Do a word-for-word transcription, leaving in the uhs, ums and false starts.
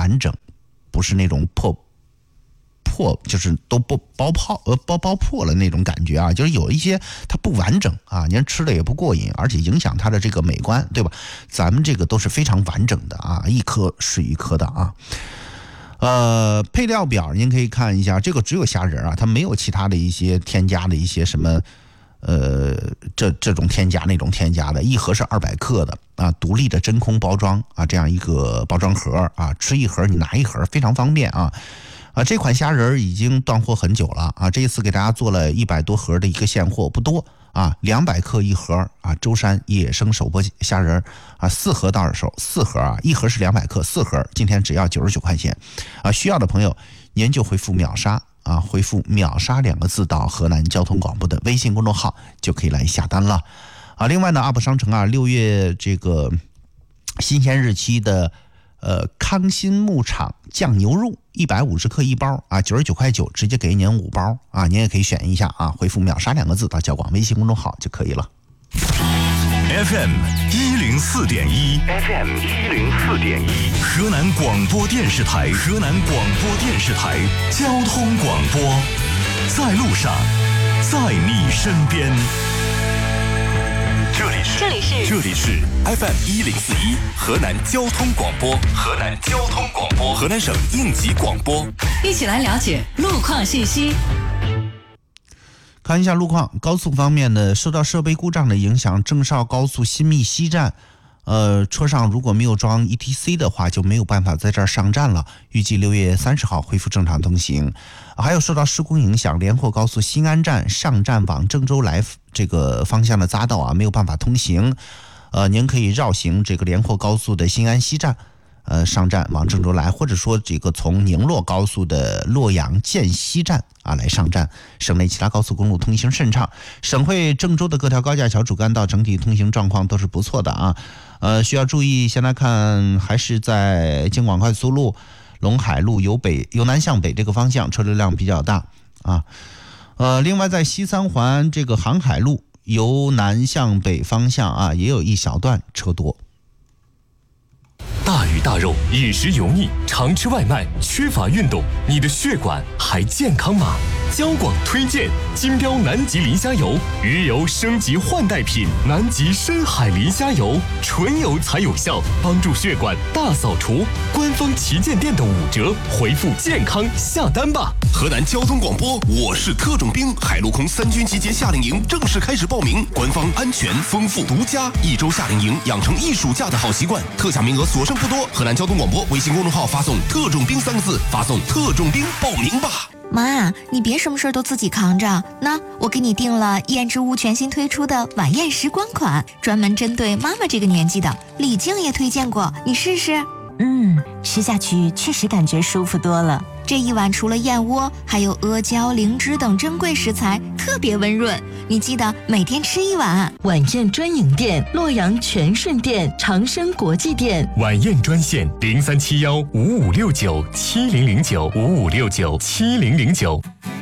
完整，不是那种破破就是都不包泡呃包包破了那种感觉啊，就是有一些它不完整啊，您吃的也不过瘾，而且影响它的这个美观，对吧？咱们这个都是非常完整的啊，一颗是一颗的啊。呃，配料表您可以看一下，这个只有虾仁啊，它没有其他的一些添加的一些什么，呃，这这种添加那种添加的，一盒是二百克的啊，独立的真空包装啊，这样一个包装盒啊，吃一盒你拿一盒，非常方便啊。啊，这款虾仁已经断货很久了啊，这一次给大家做了一百多盒的一个现货，不多啊，两百克一盒啊，舟山野生手剥虾仁啊，四盒到手，四盒啊，一盒是两百克，四盒今天只要九十九块钱啊，需要的朋友您就回复秒杀啊，回复秒杀两个字到河南交通广播的微信公众号就可以来下单了啊。另外呢 ，U P 商城啊，六月这个新鲜日期的。呃，康欣牧场酱牛肉一百五十克一包啊，九十九块九，直接给您五包啊，您也可以选一下啊，回复秒杀两个字到交广微信公众号就可以了。 F M 一零四点一 ，F M 一零四点一，河南广播电视台，河南广播电视台交通广播，在路上，在你身边。这里是这里是这里是 F M 一零四一河南交通广播，河南交通广播，河南省应急广播， 一起来了解路况信息。 看一下路况，高速方面呢，受到设备故障的影响，郑绍高速新密西站，呃，车上如果没有装 E T C 的话，就没有办法在这儿上站了。预计六月三十号恢复正常通行。还有受到施工影响，连霍高速新安站上站往郑州来这个方向的匝道啊，没有办法通行。呃，您可以绕行这个连霍高速的新安西站，呃，上站往郑州来，或者说这个从宁洛高速的洛阳建西站啊来上站。省内其他高速公路通行顺畅，省会郑州的各条高架桥主干道整体通行状况都是不错的啊。呃，需要注意，先来看还是在京广快速路、陇海路由北由南向北这个方向车流量比较大啊。呃，另外在西三环这个航海路由南向北方向啊，也有一小段车多。 大鱼大肉，饮食油腻，常吃外卖，缺乏运动，你的血管还健康吗？交广推荐金标南极磷虾油，鱼油升级换代品，南极深海磷虾油，纯油才有效，帮助血管大扫除。官方旗舰店的五折，回复健康下单吧。 河南交通广播，我是特种兵，海陆空三军集结夏令营正式开始报名，官方安全丰富独家，一周夏令营养成一暑假的好习惯，特价名额所剩不多。河南交通广播微信公众号发送特种兵三个字，发送特种兵报名吧。 妈，你别什么事都自己扛着，那我给你订了燕之屋全新推出的晚宴时光款，专门针对妈妈这个年纪的，李静也推荐过，你试试。 嗯，吃下去确实感觉舒服多了。 这一碗除了燕窝，还有阿胶、灵芝等珍贵食材，特别温润。你记得每天吃一碗。 晚宴专营店：洛阳全顺店、长生国际店。 晚宴专线：零三七幺五五六九七零零九五五六九七零零九。